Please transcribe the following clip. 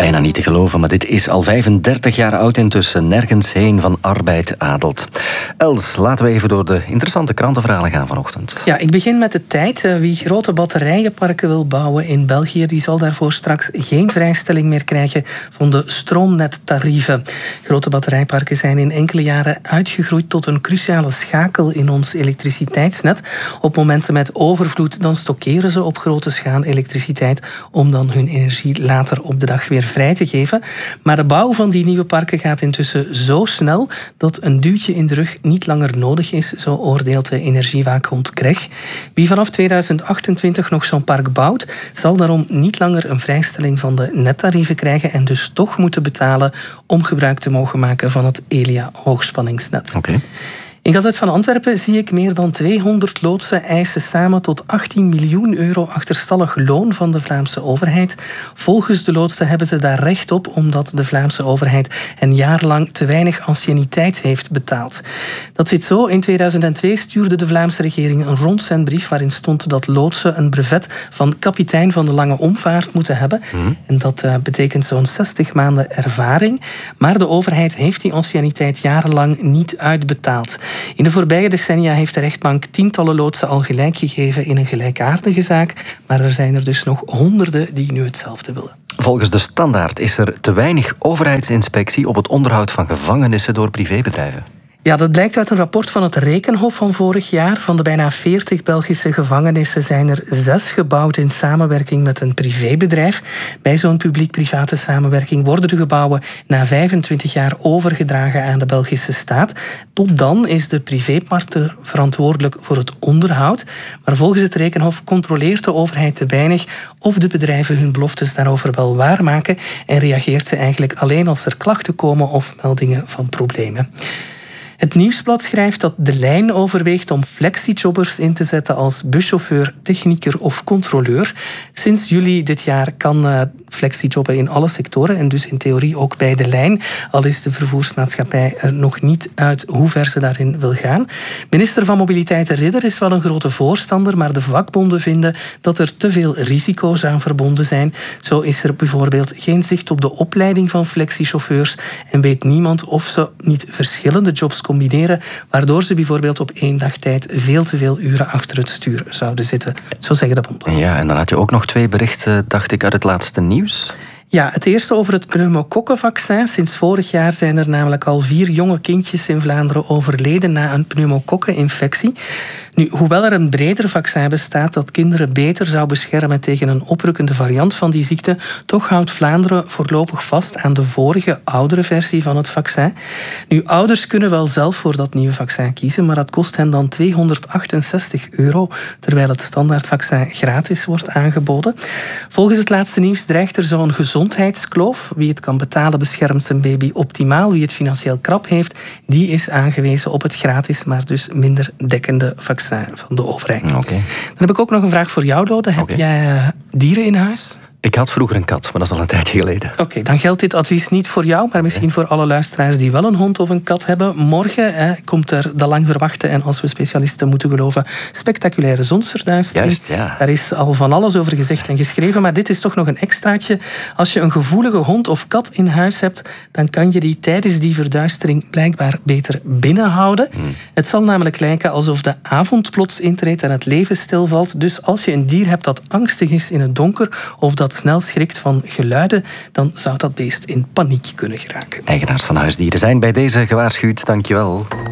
Bijna niet te geloven, maar dit is al 35 jaar oud intussen. Nergens heen van arbeid adelt. Els, laten we even door de interessante krantenverhalen gaan vanochtend. Ja, ik begin met de tijd. Wie grote batterijenparken wil bouwen in België, die zal daarvoor straks geen vrijstelling meer krijgen van de stroomnettarieven. Grote batterijparken zijn in enkele jaren uitgegroeid tot een cruciale schakel in ons elektriciteitsnet. Op momenten met overvloed dan stockeren ze op grote schaal elektriciteit om dan hun energie later op de dag weer vrij te geven. Maar de bouw van die nieuwe parken gaat intussen zo snel dat een duwtje in de rug niet langer nodig is, zo oordeelt de energiewaakhond Kreg. Wie vanaf 2028 nog zo'n park bouwt, zal daarom niet langer een vrijstelling van de nettarieven krijgen en dus toch moeten betalen om gebruik te mogen maken van het Elia hoogspanningsnet. Okay. In Gazet van Antwerpen zie ik meer dan 200 loodsen eisen samen tot 18 miljoen euro achterstallig loon van de Vlaamse overheid. Volgens de loodsen hebben ze daar recht op, omdat de Vlaamse overheid een jaar lang te weinig anciëniteit heeft betaald. Dat zit zo. In 2002 stuurde de Vlaamse regering een rondzendbrief waarin stond dat loodsen een brevet van kapitein van de lange omvaart moeten hebben. En dat betekent zo'n 60 maanden ervaring. Maar de overheid heeft die anciëniteit jarenlang niet uitbetaald. In de voorbije decennia heeft de rechtbank tientallen loodsen al gelijk gegeven in een gelijkaardige zaak, maar er zijn er dus nog honderden die nu hetzelfde willen. Volgens de Standaard is er te weinig overheidsinspectie op het onderhoud van gevangenissen door privébedrijven. Ja, dat blijkt uit een rapport van het Rekenhof van vorig jaar. Van de bijna 40 Belgische gevangenissen zijn er 6 gebouwd in samenwerking met een privébedrijf. Bij zo'n publiek-private samenwerking worden de gebouwen na 25 jaar overgedragen aan de Belgische staat. Tot dan is de privépartner verantwoordelijk voor het onderhoud. Maar volgens het Rekenhof controleert de overheid te weinig of de bedrijven hun beloftes daarover wel waarmaken en reageert ze eigenlijk alleen als er klachten komen of meldingen van problemen. Het Nieuwsblad schrijft dat De Lijn overweegt om flexijobbers in te zetten als buschauffeur, technieker of controleur. Sinds juli dit jaar kan flexijobben in alle sectoren en dus in theorie ook bij De Lijn, al is de vervoersmaatschappij er nog niet uit hoe ver ze daarin wil gaan. Minister van Mobiliteit Ridder is wel een grote voorstander, maar de vakbonden vinden dat er te veel risico's aan verbonden zijn. Zo is er bijvoorbeeld geen zicht op de opleiding van flexichauffeurs en weet niemand of ze niet verschillende jobs combineren, waardoor ze bijvoorbeeld op 1 dag tijd veel te veel uren achter het stuur zouden zitten. Zo zeggen de bonden. Ja, en dan had je ook nog 2 berichten, dacht ik, uit het laatste nieuws. Ja, het eerste over het pneumokokkenvaccin. Sinds vorig jaar zijn er namelijk al 4 jonge kindjes in Vlaanderen overleden na een pneumokokkeninfectie. Nu, hoewel er een breder vaccin bestaat dat kinderen beter zou beschermen tegen een oprukkende variant van die ziekte, toch houdt Vlaanderen voorlopig vast aan de vorige, oudere versie van het vaccin. Nu, ouders kunnen wel zelf voor dat nieuwe vaccin kiezen, maar dat kost hen dan €268, terwijl het standaardvaccin gratis wordt aangeboden. Volgens het laatste nieuws dreigt er zo'n gezondheidskloof. Wie het kan betalen beschermt zijn baby optimaal. Wie het financieel krap heeft, die is aangewezen op het gratis, maar dus minder dekkende vaccin van de overheid. Okay. Dan heb ik ook nog een vraag voor jou, Dode. Heb jij dieren in huis? Ik had vroeger een kat, maar dat is al een tijdje geleden. Oké, dan geldt dit advies niet voor jou, maar misschien voor alle luisteraars die wel een hond of een kat hebben. Morgen komt er de lang verwachte, en als we specialisten moeten geloven, spectaculaire zonsverduistering. Juist, ja. Daar is al van alles over gezegd en geschreven, maar dit is toch nog een extraatje. Als je een gevoelige hond of kat in huis hebt, dan kan je die tijdens die verduistering blijkbaar beter binnenhouden. Het zal namelijk lijken alsof de avond plots intreedt en het leven stilvalt. Dus als je een dier hebt dat angstig is in het donker of dat snel schrikt van geluiden, dan zou dat beest in paniek kunnen geraken. Eigenaars van huisdieren zijn bij deze gewaarschuwd. Dankjewel.